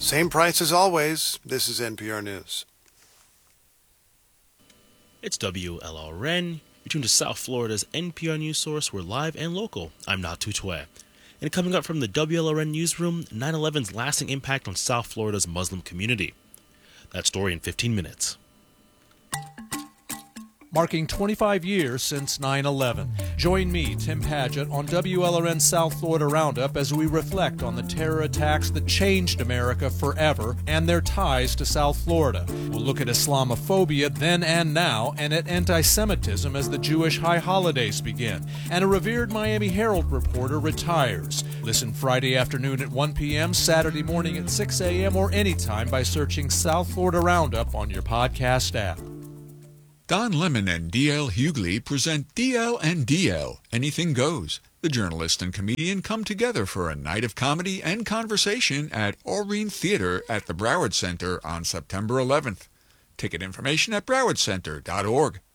Same price as always. This is NPR News. It's WLRN. You're tuned to South Florida's NPR News Source. We're live and local. I'm Natu Tue. And coming up from the WLRN newsroom, 9/11's lasting impact on South Florida's Muslim community. That story in 15 minutes. Marking 25 years since 9/11. Join me, Tim Padgett, on WLRN South Florida Roundup as we reflect on the terror attacks that changed America forever and their ties to South Florida. We'll look at Islamophobia then and now, and at anti-Semitism as the Jewish high holidays begin. And a revered Miami Herald reporter retires. Listen Friday afternoon at 1 p.m., Saturday morning at 6 a.m., or anytime by searching South Florida Roundup on your podcast app. Don Lemon and D.L. Hughley present D.L. and D.L. Anything Goes. The journalist and comedian come together for a night of comedy and conversation at Aurene Theater at the Broward Center on September 11th. Ticket information at browardcenter.org.